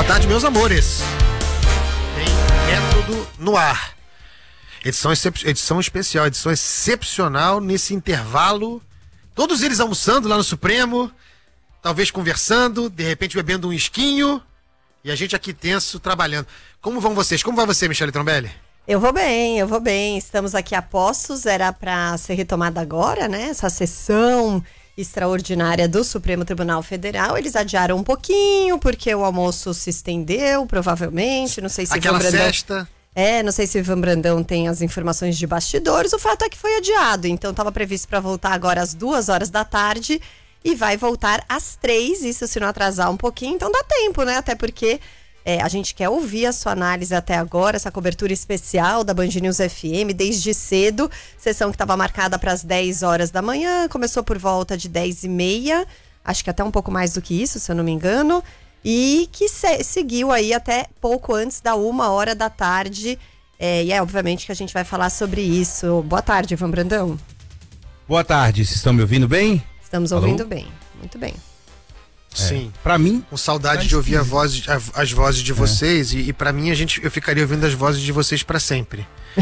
tarde, meus amores. Tem Método no ar. Edição especial, edição excepcional nesse intervalo. Todos eles almoçando lá no Supremo, talvez conversando, de repente bebendo um esquinho, e a gente aqui tenso, trabalhando. Como vão vocês? Como vai você, Michele Trombelli? Eu vou bem. Estamos aqui a postos, era para ser retomada agora, né? Essa sessão extraordinária do Supremo Tribunal Federal. Eles adiaram um pouquinho, porque o almoço se estendeu, provavelmente. Não sei se aquela festa. Não sei se o Ivan Brandão tem as informações de bastidores. O fato é que foi adiado. Então estava previsto para voltar agora às 2h da tarde e vai voltar às 3h, isso se não atrasar um pouquinho. Então dá tempo, né? Até porque a gente quer ouvir a sua análise até agora, essa cobertura especial da Band News FM, desde cedo. Sessão que estava marcada para as 10h da manhã, começou por volta de 10h30, acho que até um pouco mais do que isso, se eu não me engano. E que seguiu aí até pouco antes da 1h da tarde. E obviamente que a gente vai falar sobre isso. Boa tarde, Ivan Brandão. Boa tarde, vocês estão me ouvindo bem? Estamos ouvindo bem, muito bem. Sim. Pra mim, com saudade de ouvir as vozes de vocês. E pra mim, eu ficaria ouvindo as vozes de vocês pra sempre.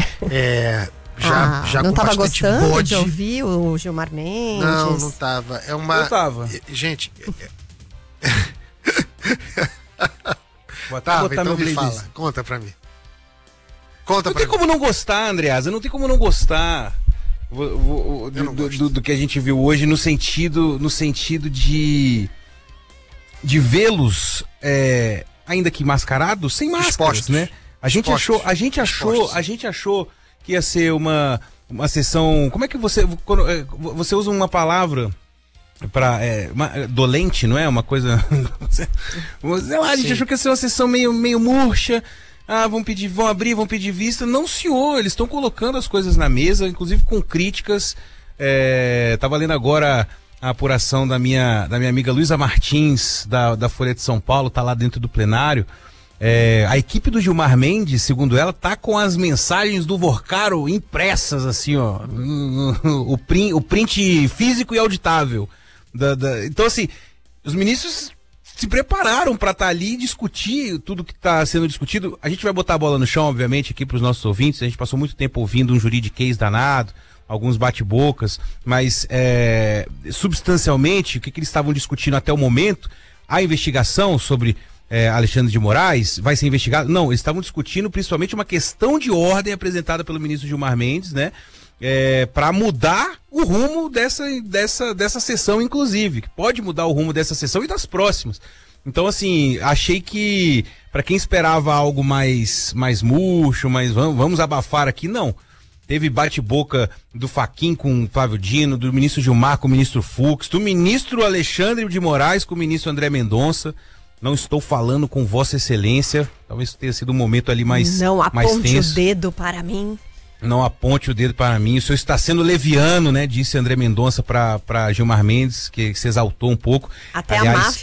Já não com tava bastante gostando bode. de ouvir o Gilmar Mendes? Não tava. Eu tava. Gente... Boa tarde, então me fala, conta pra mim. Não tem como não gostar, Andreasa, não tem como não gostar do que a gente viu hoje, no sentido de vê-los ainda que mascarados, sem máscaras, expostos, né? A gente achou que ia ser uma sessão. Como é que você usa uma palavra para dolente, não é? Uma coisa. Sei lá, a gente achou que ia ser uma sessão meio murcha. Vão abrir, vão pedir vista. Não, senhor, eles estão colocando as coisas na mesa, inclusive com críticas. Tava lendo agora a apuração da minha amiga Luísa Martins, da Folha de São Paulo, tá lá dentro do plenário. A equipe do Gilmar Mendes, segundo ela, tá com as mensagens do Vorcaro impressas, assim, ó. O print físico e auditável. Então, assim, os ministros se prepararam para estar ali e discutir tudo que está sendo discutido. A gente vai botar a bola no chão, obviamente, aqui para os nossos ouvintes. A gente passou muito tempo ouvindo um juridiquês danado, alguns bate-bocas, mas substancialmente, o que eles estavam discutindo até o momento, a investigação sobre Alexandre de Moraes vai ser investigado? Não, eles estavam discutindo principalmente uma questão de ordem apresentada pelo ministro Gilmar Mendes, né? Para mudar o rumo dessa sessão, inclusive, que pode mudar o rumo dessa sessão e das próximas. Então, assim, achei que para quem esperava algo mais murcho, vamos abafar aqui, não. Teve bate-boca do Fachin com o Flávio Dino, do ministro Gilmar com o ministro Fux, do ministro Alexandre de Moraes com o ministro André Mendonça. Não estou falando com Vossa Excelência, talvez tenha sido um momento ali mais tenso. Não aponte o dedo para mim. Não aponte o dedo para mim, o senhor está sendo leviano, né? Disse André Mendonça para Gilmar Mendes, que se exaltou um pouco. Até aliás, a máfia